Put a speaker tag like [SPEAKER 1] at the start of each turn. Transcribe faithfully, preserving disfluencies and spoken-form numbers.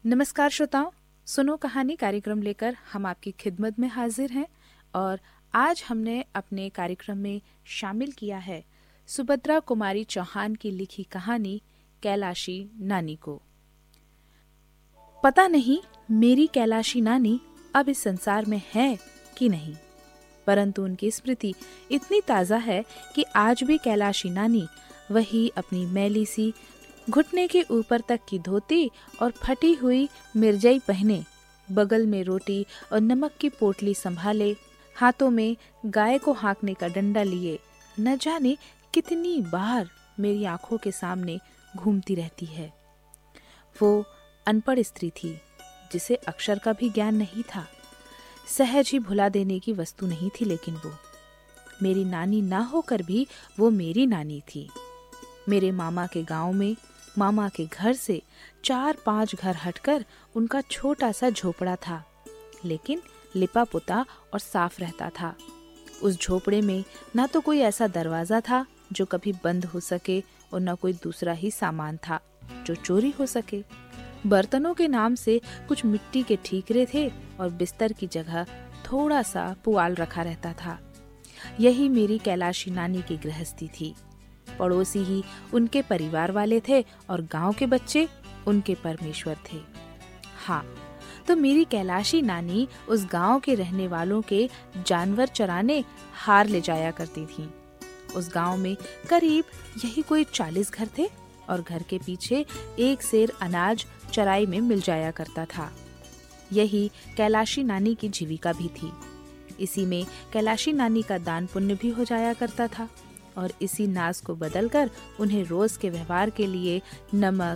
[SPEAKER 1] नमस्कार श्रोताओं, सुनो कहानी कार्यक्रम लेकर हम आपकी खिदमत में हाजिर हैं और आज हमने अपने कार्यक्रम में शामिल किया है सुभद्रा कुमारी चौहान की लिखी कहानी कैलाशी नानी को। पता नहीं मेरी कैलाशी नानी अब इस संसार में है कि नहीं, परंतु उनकी स्मृति इतनी ताज़ा है कि आज भी कैलाशी नानी वही अपनी मैली सी घुटने के ऊपर तक की धोती और फटी हुई मिर्जई पहने, बगल में रोटी और नमक की पोटली संभाले, हाथों में गाय को हाँकने का डंडा लिए न जाने कितनी बार मेरी आंखों के सामने घूमती रहती है। वो अनपढ़ स्त्री थी जिसे अक्षर का भी ज्ञान नहीं था, सहज ही भुला देने की वस्तु नहीं थी, लेकिन वो मेरी नानी ना होकर भी वो मेरी नानी थी। मेरे मामा के गांव में मामा के घर से चार पांच घर हटकर उनका छोटा सा झोपड़ा था, लेकिन लिपा पुता और साफ रहता था। उस झोपड़े में ना तो कोई ऐसा दरवाजा था जो कभी बंद हो सके और न कोई दूसरा ही सामान था जो चोरी हो सके। बर्तनों के नाम से कुछ मिट्टी के ठीकरे थे और बिस्तर की जगह थोड़ा सा पुआल रखा रहता था। यही मेरी कैलाशी नानी की गृहस्थी थी। पड़ोसी ही उनके परिवार वाले थे और गांव के बच्चे उनके परमेश्वर थे। हाँ, तो मेरी कैलाशी नानी उस गांव के रहने वालों के जानवर चराने हार ले जाया करती थी। उस गांव में करीब यही कोई चालीस घर थे और घर के पीछे एक सेर अनाज चराई में मिल जाया करता था। यही कैलाशी नानी की जीविका भी थी। इसी में कैलाशी नानी का दान पुण्य भी हो जाया करता था और इसी नाज को बदलकर उन्हें रोज के व्यवहार के लिए नमक,